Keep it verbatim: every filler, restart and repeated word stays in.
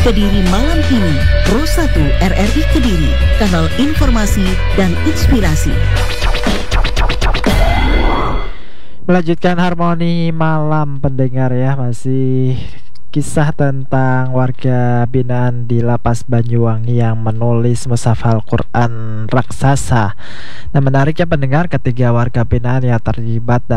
Kediri Malam Kini, Pro satu R R I Kediri, kanal informasi dan inspirasi. Melanjutkan harmoni malam pendengar ya, masih kisah tentang warga binaan di Lapas Banyuwangi yang menulis mushaf Al-Quran raksasa. Nah, menariknya pendengar, ketiga warga binaan yang terlibat